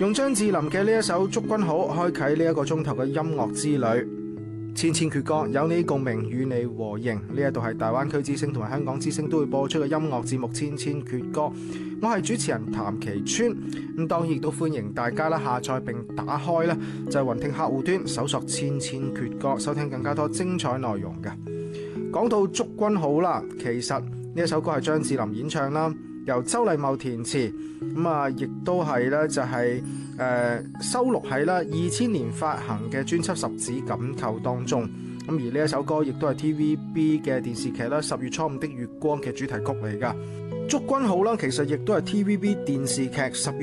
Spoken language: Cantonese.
用張智霖嘅呢一首《祝君好》開啟呢一個鐘頭嘅音樂之旅。千千闕歌，有你共鳴，與你和應。呢一度係大灣區之聲同埋香港之聲都會播出嘅音樂節目《千千闕歌》，我係主持人譚其川。咁當然亦都歡迎大家啦下載並打開啦就係雲聽客戶端搜索《千千闕歌》，收聽更加多精彩內容嘅。講到《祝君好》啦，其實呢一首歌係張智霖演唱啦，由周禮茂填詞，咁啊亦都係咧就係收錄喺啦2000年發行嘅專輯《十指緊扣》當中。咁而呢一首歌亦都係 TVB 嘅電視劇啦《10月初五的月光》嘅主題曲嚟噶。《祝君好》啦，其實亦都係 TVB 電視劇《10月